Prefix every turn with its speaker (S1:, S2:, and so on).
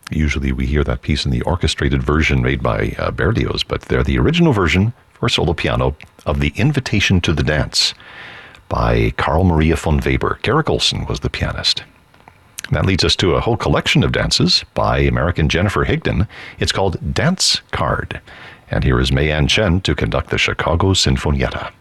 S1: Usually we hear that piece in the orchestrated version made by Berlioz, but they're the original version for solo piano of The Invitation to the Dance by Carl Maria von Weber. Garrick Olson was the pianist. And that leads us to a whole collection of dances by American Jennifer Higdon. It's called Dance Card. And here is Mei An Chen to conduct the Chicago Sinfonietta.